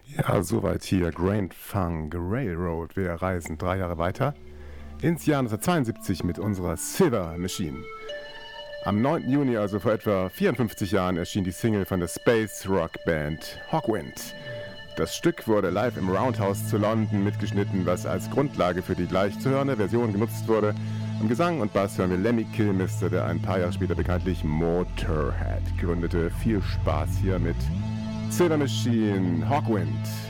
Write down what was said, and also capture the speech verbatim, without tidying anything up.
Ja, soweit hier Grand Funk Railroad. Wir reisen drei Jahre weiter ins Jahr neunzehnhundertzweiundsiebzig mit unserer Silver Machine. Am neunten Juni, also vor etwa vierundfünfzig Jahren, erschien die Single von der Space Rock Band Hawkwind. Das Stück wurde live im Roundhouse zu London mitgeschnitten, was als Grundlage für die gleich zu hörende Version genutzt wurde. Am Gesang und Bass hören wir Lemmy Kilmister, der ein paar Jahre später bekanntlich Motorhead gründete. Viel Spaß hier mit Silver Machine, Hawkwind.